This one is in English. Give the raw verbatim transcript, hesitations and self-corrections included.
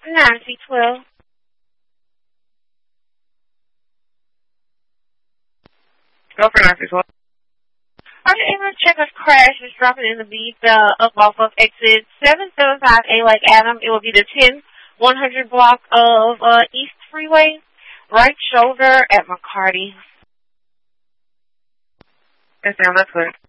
nine C twelve. Go for nine C twelve. Are you able to check if crash is dropping in the beat uh, up off of exit seven seven five A like Adam? It will be the ten one hundred block of uh, East Freeway, right shoulder at McCarty. Yes, ma'am, that's good.